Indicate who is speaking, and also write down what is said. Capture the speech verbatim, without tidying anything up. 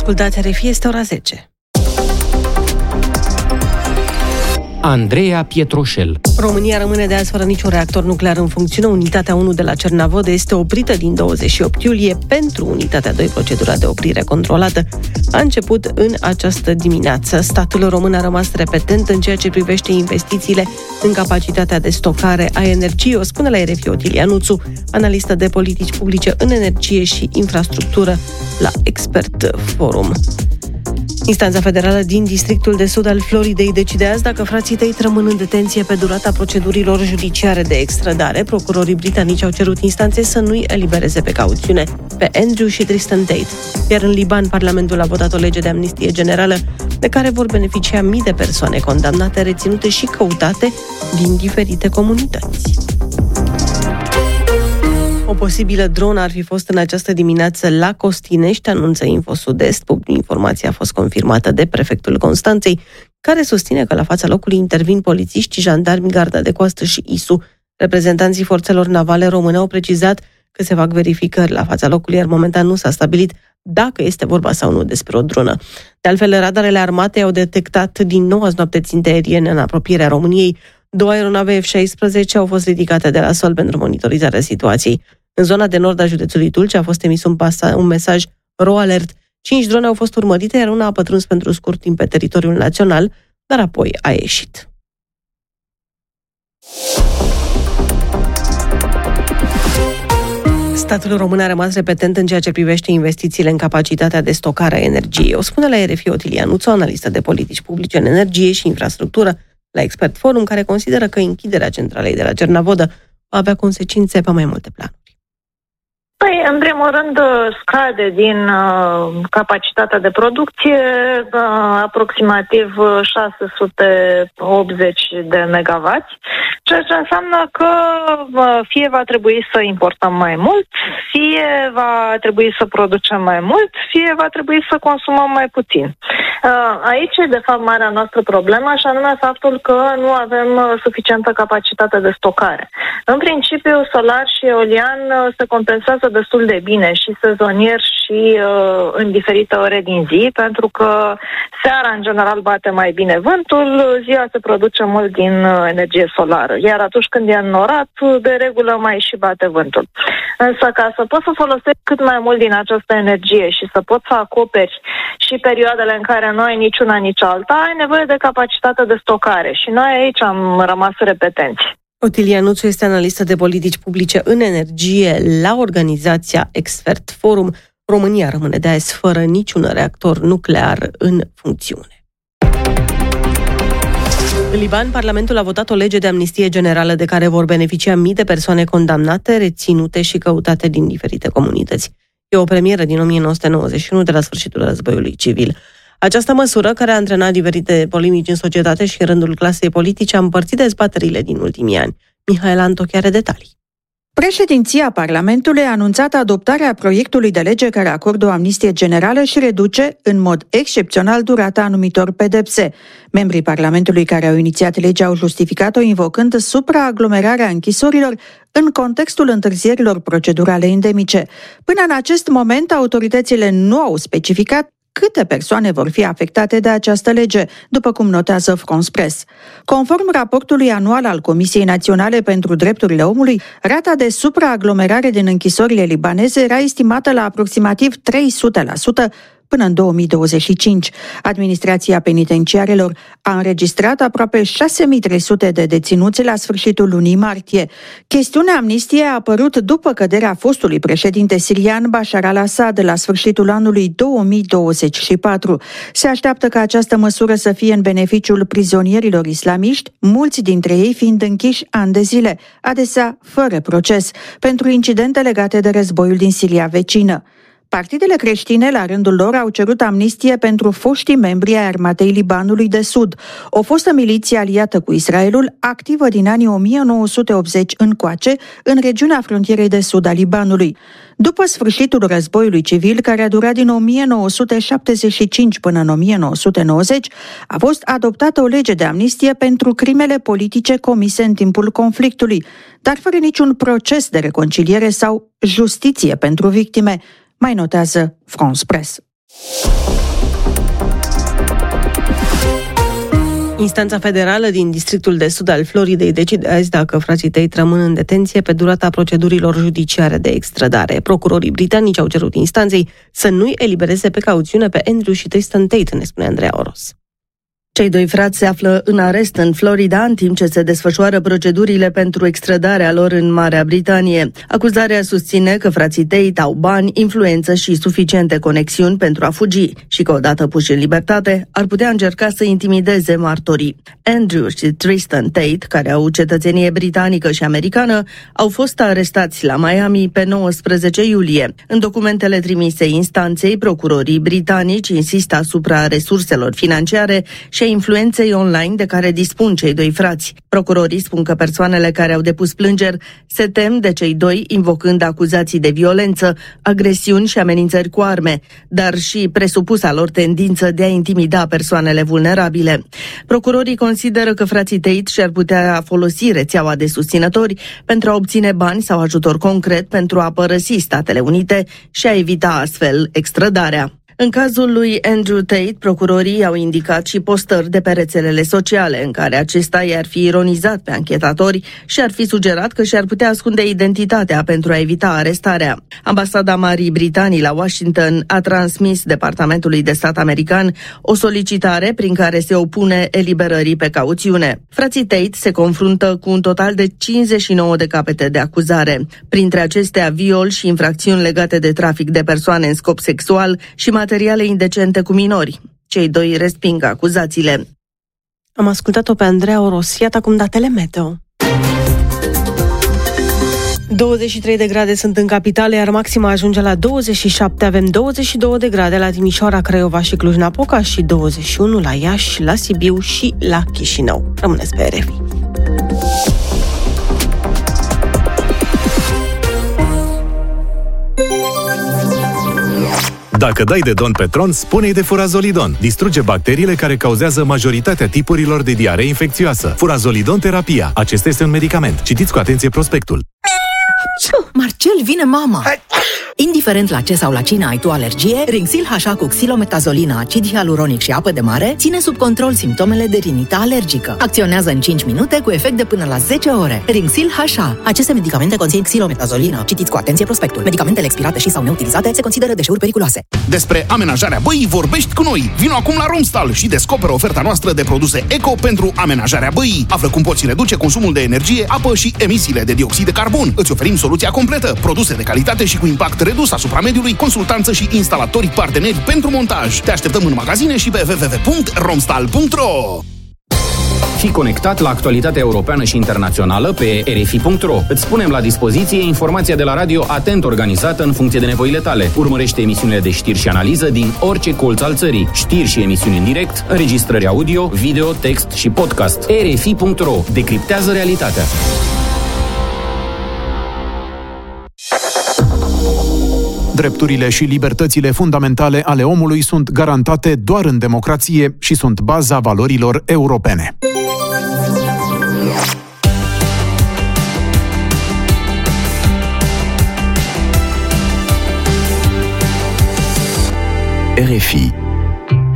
Speaker 1: Ascultați R F I, este ora zece.
Speaker 2: Andreea Pietroșel.
Speaker 1: România rămâne de azi fără niciun reactor nuclear în funcțiune. Unitatea unu de la Cernavodă este oprită din douăzeci și opt iulie. Pentru unitatea doi, procedura de oprire controlată a început în această dimineață. Statul român a rămas repetent în ceea ce privește investițiile în capacitatea de stocare a energiei, o spune la R F I Otilia Nuțu, analistă de politici publice în energie și infrastructură la Expert Forum. Instanța federală din districtul de sud al Floridei decide azi dacă frații Tate rămân în detenție pe durata procedurilor judiciare de extradare. Procurorii britanici au cerut instanței să nu-i elibereze pe cauțiune pe Andrew și Tristan Tate. Iar în Liban, Parlamentul a votat o lege de amnistie generală de care vor beneficia mii de persoane condamnate, reținute și căutate din diferite comunități. O posibilă dronă ar fi fost în această dimineață la Costinești, anunță Info Sud-Est. Informația a fost confirmată de prefectul Constanței, care susține că la fața locului intervin polițiști, jandarmi, garda de coastă și I S U. Reprezentanții forțelor navale române au precizat că se fac verificări la fața locului, iar momentan nu s-a stabilit dacă este vorba sau nu despre o dronă. De altfel, radarele armatei au detectat din nou azi noapte ținte aeriene în apropierea României. Două aeronave F șaisprezece au fost ridicate de la sol pentru monitorizarea situației. În zona de nord a județului Tulcea a fost emis un, pasa- un mesaj RO alert. Cinci drone au fost urmărite, iar una a pătruns pentru scurt timp pe teritoriul național, dar apoi a ieșit. Statul român a rămas repetent în ceea ce privește investițiile în capacitatea de stocare a energiei. O spune la R F I Otilia Nuțu, analistă de politici publice în energie și infrastructură la Expert Forum, care consideră că închiderea centralei de la Cernavodă va avea consecințe pe mai multe planuri.
Speaker 3: Păi, în primul rând, scade din uh, capacitatea de producție uh, aproximativ șase sute optzeci de megawatts, ceea ce înseamnă că uh, fie va trebui să importăm mai mult, fie va trebui să producem mai mult, fie va trebui să consumăm mai puțin. Uh, aici e, de fapt, marea noastră problemă, și anume faptul că nu avem uh, suficientă capacitate de stocare. În principiu, solar și eolian uh, se compensează destul de bine și sezonier și uh, în diferite ore din zi, pentru că seara în general bate mai bine vântul, ziua se produce mult din uh, energie solară, iar atunci când e înnorat, de regulă mai și bate vântul. Însă ca să poți să folosești cât mai mult din această energie și să poți să acoperi și perioadele în care nu ai niciuna, nici alta, ai nevoie de capacitate de stocare și noi aici am rămas repetenți.
Speaker 1: Otilia Nuțu este analistă de politici publice în energie la organizația Expert Forum. România rămâne de azi fără niciun reactor nuclear în funcțiune. În Liban, Parlamentul a votat o lege de amnistie generală de care vor beneficia mii de persoane condamnate, reținute și căutate din diferite comunități. E o premieră din o mie nouă sute nouăzeci și unu, de la sfârșitul războiului civil. Această măsură, care a antrenat diferite polemici în societate și în rândul clasei politice, a împărțit dezbaterile din ultimii ani. Mihaela Antochi are detalii.
Speaker 4: Președinția Parlamentului a anunțat adoptarea proiectului de lege care acordă o amnistie generală și reduce, în mod excepțional, durata anumitor pedepse. Membrii Parlamentului care au inițiat legea au justificat-o invocând supraaglomerarea închisorilor în contextul întârzierilor procedurale endemice. Până în acest moment, autoritățile nu au specificat câte persoane vor fi afectate de această lege, după cum notează France Press. Conform raportului anual al Comisiei Naționale pentru Drepturile Omului, rata de supraaglomerare din închisorile libaneze era estimată la aproximativ trei sute la sută până în două mii douăzeci și cinci. Administrația penitenciarelor a înregistrat aproape șase mii trei sute de deținuți la sfârșitul lunii martie. Chestiunea amnistiei a apărut după căderea fostului președinte sirian Bashar al-Assad la sfârșitul anului două mii douăzeci și patru. Se așteaptă ca această măsură să fie în beneficiul prizonierilor islamiști, mulți dintre ei fiind închiși ani de zile, adesea fără proces, pentru incidente legate de războiul din Siria vecină. Partidele creștine, la rândul lor, au cerut amnistie pentru foștii membri ai Armatei Libanului de Sud, o fostă miliție aliată cu Israelul, activă din anii o mie nouă sute optzeci încoace, în regiunea frontierei de sud a Libanului. După sfârșitul războiului civil, care a durat din o mie nouă sute șaptezeci și cinci până în o mie nouă sute nouăzeci, a fost adoptată o lege de amnistie pentru crimele politice comise în timpul conflictului, dar fără niciun proces de reconciliere sau justiție pentru victime, mai notează France Press.
Speaker 1: Instanța federală din districtul de sud al Floridei decide azi dacă frații Tate rămân în detenție pe durata procedurilor judiciare de extradare. Procurorii britanici au cerut instanței să nu-i elibereze pe cauțiune pe Andrew și Tristan Tate, ne spune Andreea Oros.
Speaker 5: Cei doi frați se află în arest în Florida, în timp ce se desfășoară procedurile pentru extradarea lor în Marea Britanie. Acuzarea susține că frații Tate au bani, influență și suficiente conexiuni pentru a fugi și că, odată puși în libertate, ar putea încerca să intimideze martorii. Andrew și Tristan Tate, care au cetățenie britanică și americană, au fost arestați la Miami pe nouăsprezece iulie. În documentele trimise instanței, procurorii britanici insistă asupra resurselor financiare și a influenței online de care dispun cei doi frați. Procurorii spun că persoanele care au depus plângeri se tem de cei doi, invocând acuzații de violență, agresiuni și amenințări cu arme, dar și presupusa lor tendință de a intimida persoanele vulnerabile. Procurorii consideră că frații Tate și-ar putea folosi rețeaua de susținători pentru a obține bani sau ajutor concret pentru a părăsi Statele Unite și a evita astfel extradarea. În cazul lui Andrew Tate, procurorii au indicat și postări de pe rețelele sociale în care acesta i-ar fi ironizat pe anchetatori și ar fi sugerat că și-ar putea ascunde identitatea pentru a evita arestarea. Ambasada Marii Britanii la Washington a transmis Departamentului de Stat american o solicitare prin care se opune eliberării pe cauțiune. Frații Tate se confruntă cu un total de cincizeci și nouă de capete de acuzare, printre acestea viol și infracțiuni legate de trafic de persoane în scop sexual și materiale indecente cu minori. Cei doi resping acuzațiile.
Speaker 1: Am ascultat-o pe Andreea Oros. Iată acum datele meteo. douăzeci și trei de grade sunt în capitală, iar maxima ajunge la douăzeci și șapte. Avem douăzeci și două de grade la Timișoara, Craiova și Cluj-Napoca și douăzeci și unu la Iași, la Sibiu și la Chișinău. Rămâneți pe R F I.
Speaker 6: Dacă dai de Don Petron, spune-i de Furazolidon. Distruge bacteriile care cauzează majoritatea tipurilor de diaree infecțioasă. Furazolidon terapia. Acesta este un medicament. Citiți cu atenție prospectul.
Speaker 7: Marcel, vine mama! Indiferent la ce sau la cine ai tu alergie, Rinxil H A cu xilometazolină, acid hialuronic și apă de mare ține sub control simptomele de rinită alergică. Acționează în cinci minute cu efect de până la zece ore. Rinxil H A. Aceste medicamente conțin xilometazolină. Citiți cu atenție prospectul. Medicamentele expirate și sau neutilizate se consideră deșeuri periculoase.
Speaker 8: Despre amenajarea băii vorbești cu noi. Vino acum la Romstal și descoperă oferta noastră de produse eco pentru amenajarea băii. Află cum poți reduce consumul de energie, apă și emisiile de dioxid de carbon. Îți oferim soluția completă. Produse de calitate și cu impact redus asupra mediului, consultanță și instalatori parteneri pentru montaj. Te așteptăm în magazine și pe w w w punct romstal punct r o.
Speaker 2: Fii conectat la actualitatea europeană și internațională pe r f i punct r o. Îți punem la dispoziție informația de la radio atent organizată în funcție de nevoile tale. Urmărește emisiunile de știri și analiză din orice colț al țării. Știri și emisiuni în direct, înregistrări audio, video, text și podcast. r f i punct r o. Decriptează realitatea.
Speaker 9: Drepturile și libertățile fundamentale ale omului sunt garantate doar în democrație și sunt baza valorilor europene.
Speaker 10: R F I